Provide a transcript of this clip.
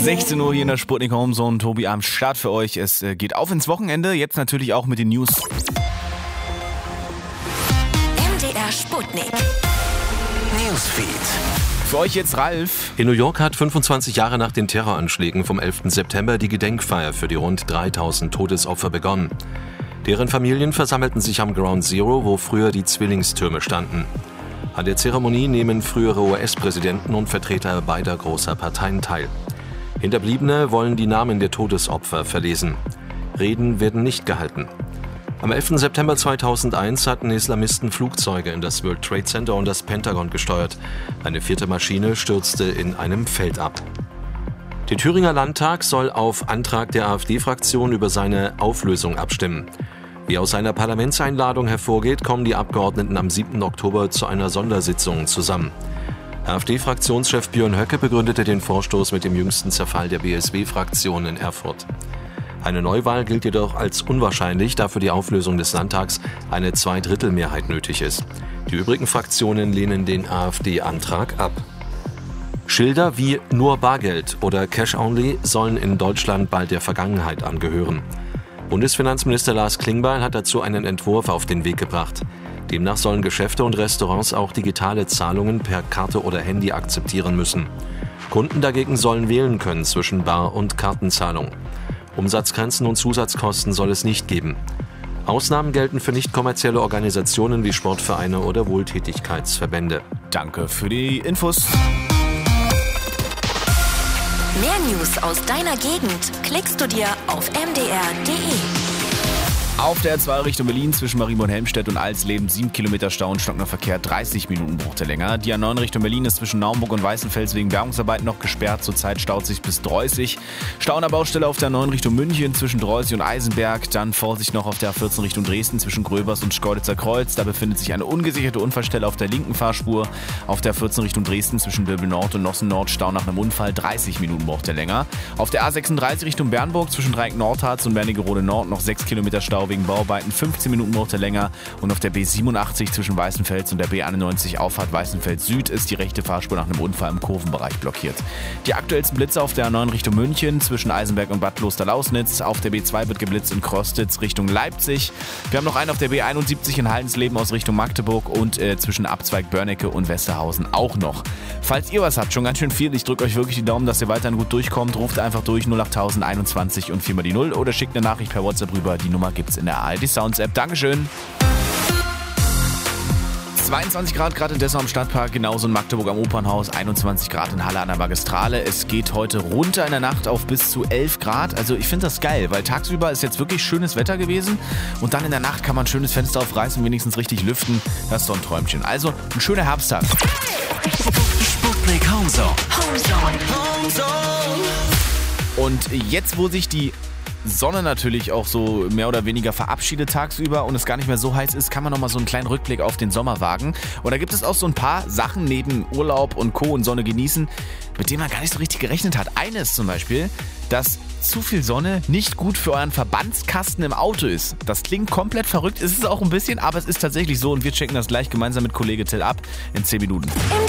16 Uhr hier in der Sputnik Homezone. Tobi am Start für euch. Es geht auf ins Wochenende. Jetzt natürlich auch mit den News. MDR Sputnik Newsfeed. Für euch jetzt Ralf. In New York hat 25 Jahre nach den Terroranschlägen vom 11. September die Gedenkfeier für die rund 3000 Todesopfer begonnen. Deren Familien versammelten sich am Ground Zero, wo früher die Zwillingstürme standen. An der Zeremonie nehmen frühere US-Präsidenten und Vertreter beider großer Parteien teil. Hinterbliebene wollen die Namen der Todesopfer verlesen. Reden werden nicht gehalten. Am 11. September 2001 hatten Islamisten Flugzeuge in das World Trade Center und das Pentagon gesteuert. Eine vierte Maschine stürzte in einem Feld ab. Der Thüringer Landtag soll auf Antrag der AfD-Fraktion über seine Auflösung abstimmen. Wie aus einer Parlamentseinladung hervorgeht, kommen die Abgeordneten am 7. Oktober zu einer Sondersitzung zusammen. AfD-Fraktionschef Björn Höcke begründete den Vorstoß mit dem jüngsten Zerfall der BSW-Fraktion in Erfurt. Eine Neuwahl gilt jedoch als unwahrscheinlich, da für die Auflösung des Landtags eine Zweidrittelmehrheit nötig ist. Die übrigen Fraktionen lehnen den AfD-Antrag ab. Schilder wie nur Bargeld oder Cash Only sollen in Deutschland bald der Vergangenheit angehören. Bundesfinanzminister Lars Klingbeil hat dazu einen Entwurf auf den Weg gebracht. Demnach sollen Geschäfte und Restaurants auch digitale Zahlungen per Karte oder Handy akzeptieren müssen. Kunden dagegen sollen wählen können zwischen Bar- und Kartenzahlung. Umsatzgrenzen und Zusatzkosten soll es nicht geben. Ausnahmen gelten für nicht kommerzielle Organisationen wie Sportvereine oder Wohltätigkeitsverbände. Danke für die Infos. Mehr News aus deiner Gegend klickst du dir auf mdr.de. Auf der A2 Richtung Berlin zwischen Marienborn-Helmstedt und Alsleben 7 Kilometer Stau und stockender Verkehr, 30 Minuten braucht er länger. Die A9 Richtung Berlin ist zwischen Naumburg und Weißenfels wegen Bergungsarbeiten noch gesperrt. Zurzeit staut sich bis Droßig. Stau an der Baustelle auf der A9 Richtung München zwischen Droßig und Eisenberg. Dann Vorsicht noch auf der A14 Richtung Dresden zwischen Gröbers und Schkeuditzer Kreuz. Da befindet sich eine ungesicherte Unfallstelle auf der linken Fahrspur. Auf der A14 Richtung Dresden zwischen Döbel Nord und Nossen Nord Stau nach einem Unfall, 30 Minuten braucht er länger. Auf der A36 Richtung Bernburg zwischen Dreieck-Nordharz und Wernigerode Nord noch 6 Kilometer Stau wegen Bauarbeiten, 15 Minuten braucht er länger. Und auf der B87 zwischen Weißenfels und der B91 Auffahrt Weißenfels Süd ist die rechte Fahrspur nach einem Unfall im Kurvenbereich blockiert. Die aktuellsten Blitze auf der A9 Richtung München zwischen Eisenberg und Bad Kloster-Lausnitz. Auf der B2 wird geblitzt in Krostitz Richtung Leipzig. Wir haben noch einen auf der B71 in Haldensleben aus Richtung Magdeburg und zwischen Abzweig Börnecke und Westerhausen auch noch. Falls ihr was habt, schon ganz schön viel. Ich drücke euch wirklich die Daumen, dass ihr weiterhin gut durchkommt. Ruft einfach durch 08021 und 4 mal die 0 oder schickt eine Nachricht per WhatsApp rüber. Die Nummer gibt's in der ARD Sounds App. Dankeschön. 22 Grad gerade in Dessau am Stadtpark, genauso in Magdeburg am Opernhaus, 21 Grad in Halle an der Magistrale. Es geht heute runter in der Nacht auf bis zu 11 Grad. Also ich finde das geil, weil tagsüber ist jetzt wirklich schönes Wetter gewesen und dann in der Nacht kann man ein schönes Fenster aufreißen und wenigstens richtig lüften. Das ist so ein Träumchen. Also ein schöner Herbsttag. Sputnik Homezone. Und jetzt, wo sich die Sonne natürlich auch so mehr oder weniger verabschiedet tagsüber und es gar nicht mehr so heiß ist, kann man nochmal so einen kleinen Rückblick auf den Sommer wagen. Und da gibt es auch so ein paar Sachen neben Urlaub und Co. und Sonne genießen, mit denen man gar nicht so richtig gerechnet hat. Eines zum Beispiel, dass zu viel Sonne nicht gut für euren Verbandskasten im Auto ist. Das klingt komplett verrückt, ist es auch ein bisschen, aber es ist tatsächlich so und wir checken das gleich gemeinsam mit Kollege Till ab in 10 Minuten.